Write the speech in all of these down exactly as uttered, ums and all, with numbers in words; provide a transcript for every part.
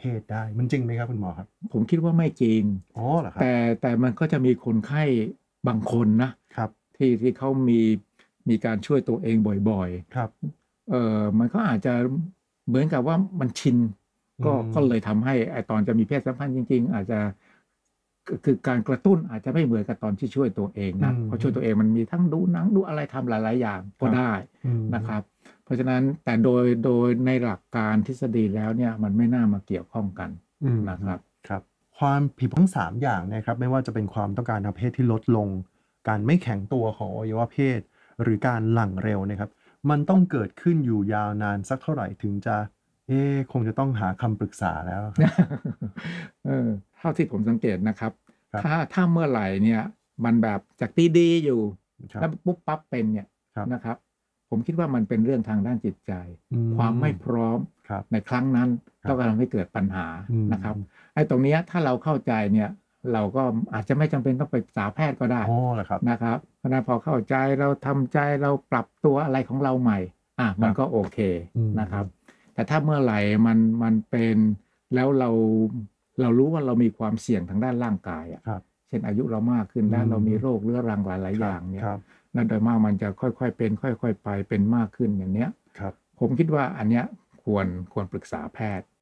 ศได้มันจริงไหมครับคุณหมอครับผมคิดว่าไม่จริงอ๋อเหรอครับแต่แต่มันก็จะมีคนไข้บางคนนะครับที่ที่เขามีมีการช่วยตัวเองบ่อยครับๆเอ่อมันก็อาจจะเหมือนกับว่ามันชินก็อืมก็เลยทำให้ไอตอนจะมีเพศสัมพันธ์จริงๆอาจจะคือคือการกระตุ้นอาจจะไม่เหมือนกับตอนที่ช่วยตัวเองอืนะเพราะช่วยตัวเอมงมันมีทั้งดูหนังดูอะไรทำหลายๆอย่างครับก็ได้อืมนะครับ เพราะฉะนั้นแต่โดยโดยในหลักการทฤษฎีแล้วเนี่ยมันไม่น่ามาเกี่ยวข้องกันอืมนะครับครับความผิดทั้งสามอย่างเนะครับไม่ว่าจะเป็นความต้องการทางเพศที่ลดลงการไม่แข็งตัวของอวัยวะเพศหรือการหลั่งเร็วนะครับมันต้องเกิดขึ้นอยู่ยาวนานสักเท่าไหร่ถึงจะเอ๊ะคงจะต้องหาคำปรึกษาแล้วครับเออเท่าที่ผมสังเกตนะครับครับถ้าถ้าเมื่อไหร่เนี่ยมันแบบจากดีดีๆอยู่ครับแล้วปุ๊บปั๊บเป็นเนี่ยครับนะครับผมคิดว่ามันเป็นเรื่องทางด้านจิตใจอืความมไม่พร้อมครับในครั้งนั้นครับแล้วก็ทำให้เกิดปัญหาอืมนะครับไอ้ตรงเนี้ยถ้าเราเข้าใจเนี่ยเราก็อาจจะไม่จำเป็นต้องไปปรึกษาแพทย์ก็ได้อ๋อเหรอครับนะครับเพราะฉะนั้นพอเข้าใจเราทำใจเราปรับตัวอะไรของเราใหม่อ่ะมันก็โอเคอืมนะครับ แต่ถ้าเมื่อไหร่มันมันเป็นแล้วเราเรารู้ว่าเรามีความเสี่ยงทางด้านร่างกายอ่ะครับเช่นอายุเรามากขึ้นแล้วอืมเรามีโรคเรื้อรังหลาย ๆคอรับย่างเนี่ยครับนั่นโดยมากมันจะค่อย ๆ เป็น ค่อย ๆ ไปเป็นมากขึ้นอย่างเนี้ยครับผมคิดว่าอันเนี้ยควรควรปรึกษาแพทย์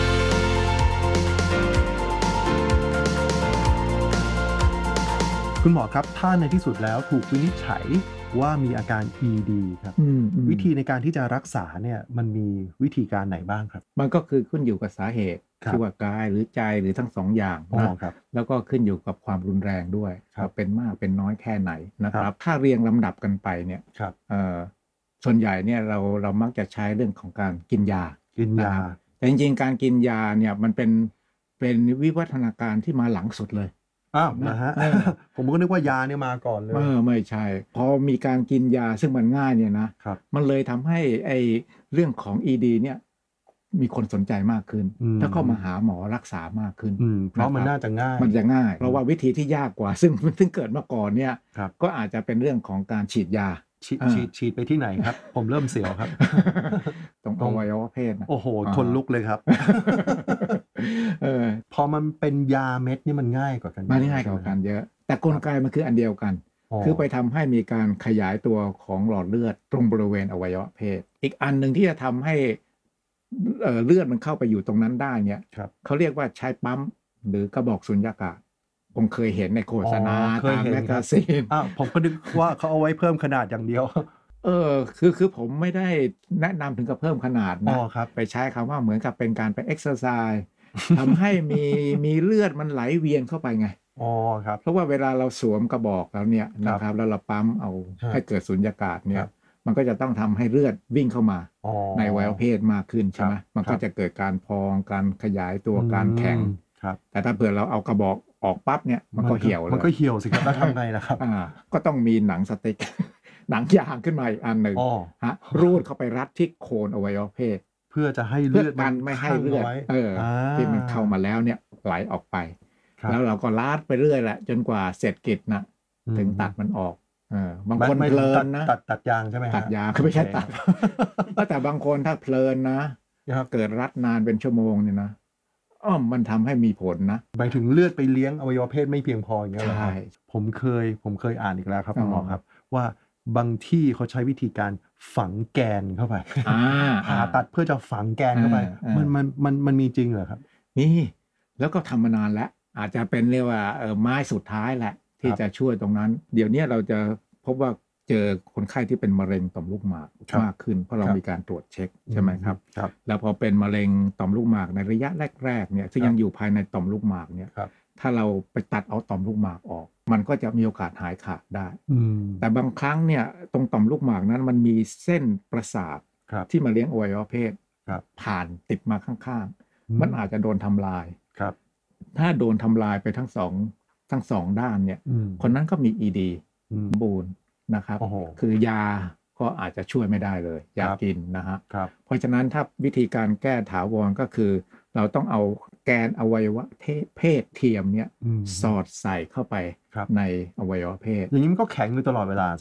คุณหมอครับถ้าในที่สุดแล้วถูกวินิจฉัยว่ามีอาการ อี ดี ครับอืมอืมวิธีในการที่จะรักษาเนี่ยมันมีวิธีการไหนบ้างครับมันก็คือขึ้นอยู่กับสาเหตุครับที่ว่ากายหรือใจหรือทั้งสองอย่างอ๋อนะครับ แล้วก็ขึ้นอยู่กับความรุนแรงด้วยครับว่าเป็นมากเป็นน้อยแค่ไหนนะคครัรับบถ้าเรียงลำดับกันไปเนี่ยครับเอ่อส่วนใหญ่เนี่ยเราเรามักจะใช้เรื่องของการกินยากินนะยาครับแต่จริงๆการกินยาเนี่ยมันเป็นเป็นวิวัฒนาการที่มาหลังสุดเลยอ้าวนะนะฮะเออผมก็นึกว่ายาเนี่ยมาก่อนเลยเออไม่ใช่ พอมีการกินยาซึ่งมันง่ายเนี่ยนะครับ มันเลยทำให้ไอ้เรื่องของ อี ดี เนี่ยมีคนสนใจมากขึ้นอืมถ้าเข้ามาหาหมอรักษามากขึ้นอืมเพราะมันคบน่าจะง่ายมันจะง่าย เพราะว่าวิธีที่ยากกว่า ซึ่งซึ่งเกิดมาก่อนเนี่ยครับก็อาจจะเป็นเรื่องของการฉีดยาฉีดอ่าฉีดฉีดไปที่ไหนครับ ผมเริ่มเสียวครับตรงตรอง วัยวะเพศนะโอ้โหอ่าคนลุกเลยครับเออพอมันเป็นยาเม็ดนี่มันง่ายกว่ากันมันง่ายกว่ากันเยอะ แต่กลไกมันคืออันเดียวกันอ๋อคือไปทำให้มีการขยายตัวของหลอดเลือดตรงบริเวณอวัยวะเพศ อีกอันหนึ่งที่จะทำให้เอ่อเลือดมันเข้าไปอยู่ตรงนั้นได้เนี่ยครับเขาเรียกว่าใช้ปั๊มหรือกระบอกสุญญากาศ ผมเคยเห็นในโฆษณาอ๋อเคยตามเห็นแมกครักาบซีนอ้าวผมก็นึกว่าเขาเอาไว้เพิ่มขนาดอย่างเดียวเออคือคือผมไม่ได้แนะนำถึงกับเพิ่มขนาดอ๋นะอครับไปใช้คำว่าเหมือนกับเป็นการไปเอ็กซ์ไซส์ทำให้มีมีเลือดมันไหลเวียนเข้าไปไงอ๋อครับเพราะว่าเวลาเราสวมกระบอกแล้วเนี่ยครับนะครับแล้วเราปั๊มเอาครับให้เกิดสุญญากาศเนี่คยรับมันก็จะต้องทำให้เลือดวิ่งเข้ามาอ๋อในอวัยวะเพศมากขึ้นใช่ไหมครับมันก็ครับจะเกิดการพองการขยายตัวการแข็งอืมครับแต่ถ้าเผื่อเราเอากระบอกออกปั๊บเนี่ยมันก็เหี่ยวเลยมันก็เหี่ยวสิครับแล้วทำไงล่ะครับอ่าก็ต้องมีหนังสติ๊ก หนังยางขึ้นมาอีกอันหนึ่งอ๋อฮะรูดเข้าไปรัดที่โคนอวัยวะเพศเพื่อจะให้เพื่เลืออดกันไม่ให้เลือดข้างาไว้เอออา ที่มันเข้ามาแล้วเนี่ยไหลออกไปครับแล้วเราก็ลาดไปเรื่อยแหละจนกว่าเสร็จกิจนะอืมถึงตัดมันออกเออบางไม่คนไม่เพลิตันดนะตัดตัดยางใช่ไหมฮะตัดยางคือไม่ใช่โอเคตัด แต่บางคนถ้าเพลินนะครับ เกิดรัดนานเป็นชั่วโมงเนี่ยนะอ้อมมันทำให้มีผลนะหมายถึงเลือดไปเลี้ยงอวัยวะเพศไม่เพียงพออย่างเงี้ยเหรอคใช่รับผมเคยผมเคยอ่านอีกแล้วครับอ๋อคุณหมอครับ ว่าบางที่เขาใช้วิธีการฝังแกนเข้าไปอ่าผ่าตัดเพื่อจะฝังแกนเข้าไปอ่าอ่ามัมันมันมันมันมีจริงเหรอครับนี่แล้วก็ทำมานานแล้ว อาจจะเป็นเรียกว่าเออไม้สุดท้ายแหละ ที่ครับจะช่วยตรงนั้น เดี๋ยวนี้เราจะพบว่าเจอคนไข้ที่เป็นมะเร็งต่อมลูกหมากครับมากขึ้น เพราะเราครับมีการตรวจเช็คใช่ไหมครับครับแล้วพอเป็นมะเร็งต่อมลูกหมากในระยะแรกๆเนี่ยซึ่งครับยังอยู่ภายในต่อมลูกหมากเนี่ยครับถ้าเราไปตัดเอาต่อมลูกหมากออก มันก็จะมีโอกาสหายขาดได้อืมแต่บางครั้งเนี่ยตรงต่อมลูกหมากนั้นมันมีเส้นประสาทครับที่มาเลี้ยงอวัยวะเพศครับผ่านติดมาข้างอืมๆ มันอาจจะโดนทำลายครับถ้าโดนทำลายไปทั้งสองทั้งสองด้านเนี่ยอืมคนนั้นก็มี อี ดีอืมสมบูรณ์นะครับโอ้โหคือยาก็อาจจะช่วยไม่ได้เลย ยาครับกินนะฮะครับเพราะฉะนั้นถ้าวิธีการแก้ถาวรก็คือ เราต้องเอาแกนอวัยวะเพศเทียมเนี่ยอืมสอดใส่เข้าไปครับในอวัยวะเพศอย่างนี้มันก็แข็งอยู่ตลอดเวลาสิครับ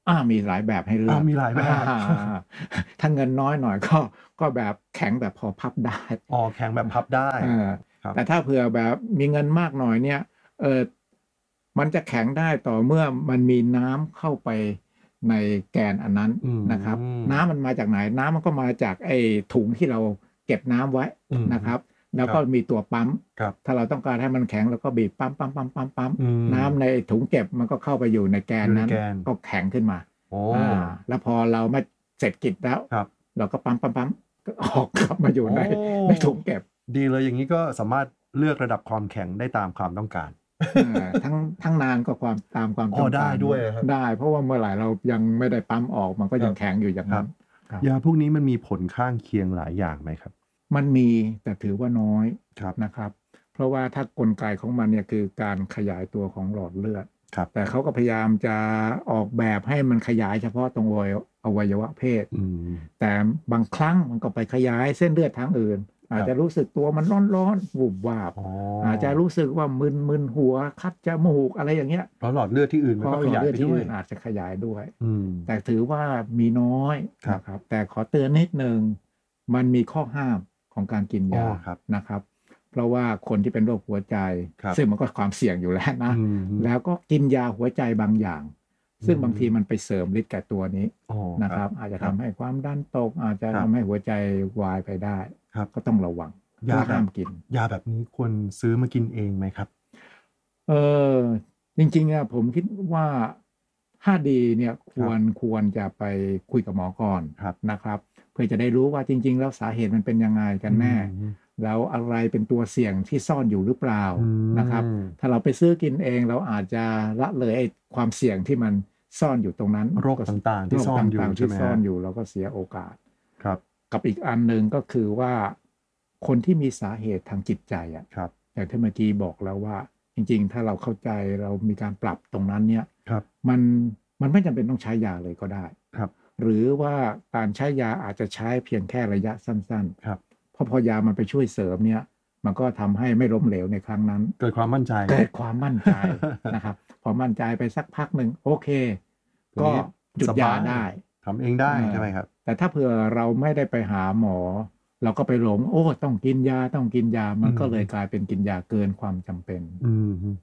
อ่ามีหลายแบบให้เลือ้าอวกมีหลายแบบอา ถ้าเงินน้อยหน่อย ก็ ก็แบบแข็งแบบพอพับได้อ๋อ แข็งแบบพับได้เออครับแต่ถ้าเผื่อแบบมีเงินมากหน่อยเนี่ย เอ่อ มันจะแข็งได้ต่อเมื่อมันมีน้ำเข้าไปในแกนอันนั้นอืนะครับ น้มำมันมาจากไหน น้ำมันก็มาจากไอ้ถุงที่เราเก็บน้ำไว้อือฮึนะครับ แล้วครับก็มีตัวปั๊มครับถ้าเราต้องการให้มันแข็ง เราก็บีบปั๊ม ๆอืๆ ๆ น้ำมในถุงเก็บมันก็เข้าไปอยู่ในแกอยู่ในนนั้นแกนก็แข็งขึ้นมาโอ้อา แล้วพอเราไม่เสร็จกิจแล้วครับเราก็ปั๊ม ๆ ๆ ก็ ออก กลับมาอยู่โอ้ใน ในถุงเก็บดีเลย อย่างงี้ก็สามารถเลือกระดับความแข็งได้ตามความต้องการเออ ทั้ง ทั้งนานก็ความ ตามความอ๋อต้องไดก้ารด้วยอะครับได้ เพราะว่าเมื่อไหร่เรายังไม่ได้ปั๊มออก มันก็ครยับงแข็งอยู่อย่างครนัั้บน ครับยาพวกนี้มันมีผลข้างเคียงหลายอย่างไหมครับ? มันมี แต่ถือว่าน้อยครับนะครับ เพราะว่าถ้ากลไกของมันเนี่ยคือการขยายตัวของหลอดเลือดครับแต่เขาก็พยายามจะออกแบบให้มันขยายเฉพาะตรงอวัย อวัยวะเพศอืมแต่บางครั้งมันก็ไปขยายเส้นเลือดทางอื่น อาจจะรู้สึกตัวมันร้อน ๆ วูบวาบอ๋ออาจจะรู้สึกว่ามึน ๆ หัว คัดจมูก อะไรอย่างเงี้ยเพราะหลอดเลือดที่อื่นเมพันราก็ะขยหลอดาเยลือไดที่อปด้วยื่นอาจจะขยายด้วยอืมแต่ถือว่ามีน้อยครับนะครับ แต่ขอเตือนนิดหนึ่ง มันมีข้อห้ามของการกินอ๋อยาครับนะครับ เพราะว่าคนที่เป็นโรคหัวใจครับซึ่งมันก็ความเสี่ยงอยู่ แล้ว นะอือฮึแล้วก็กินยาหัวใจบางอย่างอืซึ่งบางทีมมันไปเสริมฤทธิ์กับตัวนี้อ๋อนะครครัับบ อาจจะทครับำให้ความดันตก อาจจะครทับำให้หัวใจวายไปได้ครับก็ต้องระวังยาว่าแบห้าบมกินยาแบบนี้ควรซื้อมากินเองไหมครับ? เออ จริง ๆ อะผมคิดว่า ถ้าดีเนี่ยคครัวบร ควรจะไปคุยกับหมอก่อนครับนะครับ เพื่อจะได้รู้ว่าจริง ๆ แล้วสาเหตุมันเป็นยังไงกัอืนแน่อฮึแล้วอะไรเป็นตัวเสี่ยงที่ซ่อนอยู่หรือเปล่าอืนะครับมถ้าเราไปซื้อกินเอง เราอาจจะละเลยไอ้ความเสี่ยงที่มันซ่อนอยู่ตรงนั้นโรคก็ต่าง ๆ ทโีร่คตซ่อนอยู่่าง ๆใชท่ี่ไหมครซ่อับ? นอยู่ เราก็เสียโอกาสครับกับอีกอันหนึ่งก็คือว่า คนที่มีสาเหตุทางจิตใจอะครับอย่างที่เมื่อกี้บอกแล้วว่า จริง ๆ ถ้าเราเข้าใจ เรามีการปรับตรงนั้นเนี่ยครับมัน มันไม่จำเป็นต้องใช้ยาเลยก็ได้ครับหรือว่าการใช้ยาอาจจะใช้เพียงแค่ระยะสั้นครับๆ เพราะพอยามันไปช่วยเสริมเนี่ย มันก็ทำให้ไม่ล้มเหลวในครั้งนั้นเกิดความมั่นใจเกิดความมั่นใจ นะครับ พอมั่นใจไปสักพักหนึ่ง โอเคทีก็นี้หยุดยาได้ทำเองได้เออใช่ไหมครับ? แต่ถ้าเผื่อเราไม่ได้ไปหาหมอ เราก็ไปหลง โอ้ ต้องกินยา ต้องกินยาอมืันก็อฮเลยึกลายเป็นกินยาเกินความจำเป็นอือฮึ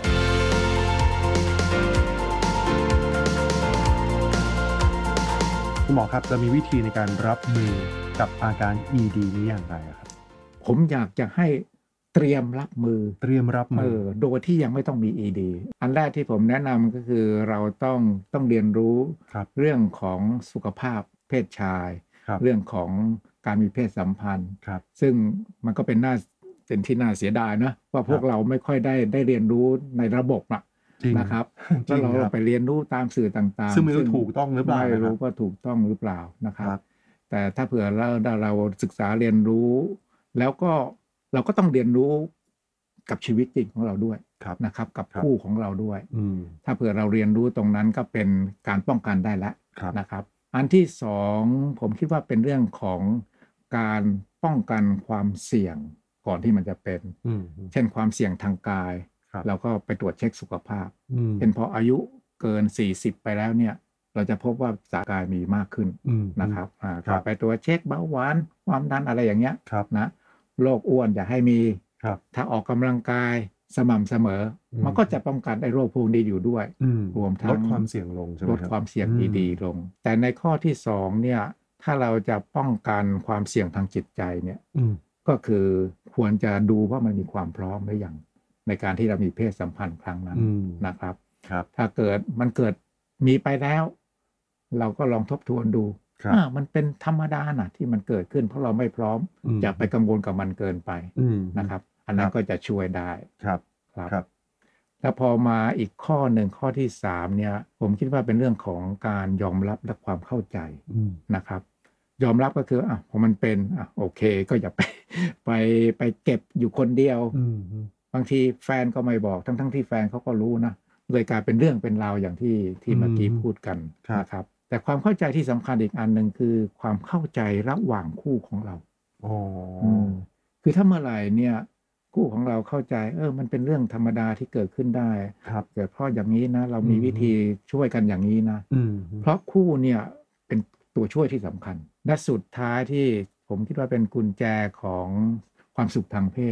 คุณหมอครับ เรามีวิธีในการรับมือกับอาการ อี ดี นี้อย่างไรอะครับ? ผมอยากจะให้เตรียมรับมือเตรียมรับมเอืออ โดยที่ยังไม่ต้องมี อี ดี อันแรกที่ผมแนะนำก็คือเราต้อง ต้องเรียนรู้ครับเรื่องของสุขภาพเพศชายครับเรื่องของการมีเพศสัมพันธ์ครับซึ่งมันก็เป็นน่า เป็นที่น่าเสียดายเนาะว่า พวกเราไม่ค่อยได้ ได้เรียนรู้ในระบบอะจริงนะครับจแล้วริงเราครเรัาบไปเรียนรู้ตามสื่อต่างซึ่งไม่ๆรู้ถูกต้องหรือเปล่าไม่นะครรัู้บว่าถูกต้องหรือเปล่านะครัครับ บแต่ถ้าเผื่อเรา ถ้าเราศึกษาเรียนรู้ แล้วก็เราก็ต้องเรียนรู้กับชีวิตจริงของเราด้วยครับนะครับ กับครัคบู่ของเราด้วยอืมถ้าเผื่อเราเรียนรู้ตรงนั้น ก็เป็นการป้องกันได้แล้วครับนะครับ อันที่ สอง ผมคิดว่าเป็นเรื่องของการป้องกันความเสี่ยงก่อนที่มันจะเป็นอือฮึเช่น ความเสี่ยงทางกายครับเราก็ไปตรวจเช็กสุขภาพอืมเช่น พออายุเกิน สี่สิบ ไปแล้วเนี่ย เราจะพบว่าสารกายมีมากขึ้นอือฮึนะครับ อ่าครัก็บไปตรวจเช็กเบาหวาน ความดัน อะไรอย่างเงี้ยครับนะ โรคอ้วนอย่าให้มีครับถ้าออกกำลังกายสม่ำเสมออืมมันก็จะป้องกันไอ้โรคพวกนี้อยู่ด้วยอืมรวมทั้งลดความเสี่ยงลงใช่ไหมลดครับ? ความเสี่ยงอือี ดีมลง แต่ในข้อที่ สอง เนี่ย ถ้าเราจะป้องกันความเสี่ยงทางจิตใจเนี่ยอืมก็คือควรจะดูว่ามันมีความพร้อมหรือยัง ในการที่เรามีเพศสัมพันธ์ครั้งนั้นอืมนะครับครับถ้าเกิด มันเกิดมีไปแล้ว เราก็ลองทบทวนดูครับอา มันเป็นธรรมดาน่ะที่มันเกิดขึ้น เพราะเราไม่พร้อมอืมอย่าไปกังวลกับมันเกินไปอืมนะครับ อันนั้คน รับก็จะช่วยได้ครับครับครับแล้วพอมาอีกข้อหนึ่ง ข้อที่ สาม เนี่ย ผมคิดว่าเป็นเรื่องของการยอมรับและความเข้าใจอืมนะครับ ยอมรับก็คือ อะ พอมันเป็น อะ โอเค ก็อย่า ไป ไป ไปเก็บอยู่คนเดียวอือฮึบางทีแฟนก็ไม่บอก ทั้ง ๆ ที่แฟนเขาก็รู้นะ เลยกลายเป็นเรื่องเป็นราวอย่างที่ ที่เมื่อกี้พูดกันครับนะครับ แต่ความเข้าใจที่สำคัญอีกอันหนึ่ง คือความเข้าใจระหว่างคู่ของเราอ๋ออืม คือถ้าเมื่อไหร่เนี่ยคู่ของเราเข้าใจเออมันเป็นเรื่องธรรมดาที่เกิดขึ้นได้ครับเกิดเพราะอย่างนี้นะ เราอืมีมวิธีช่วยกันอย่างนี้นะอืมเพราะคู่เนี่ยเป็นตัวช่วยที่สำคัญ และสุดท้ายที่ผมคิดว่าเป็นกุญแจของความสุขทางเพศ